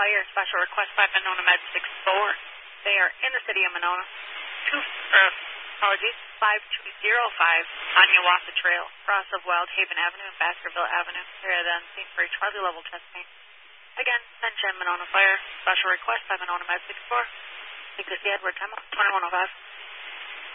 Fire, special request by Monona Med 6-4. They are in the city of Monona. 5205 on Hiawatha Trail, cross of Wild Haven Avenue and Baskerville Avenue. They are then St. Marie Charlie level testing. Again, mention Monona Fire, special request by Monona Med 6-4. Take this Edward, time 2105.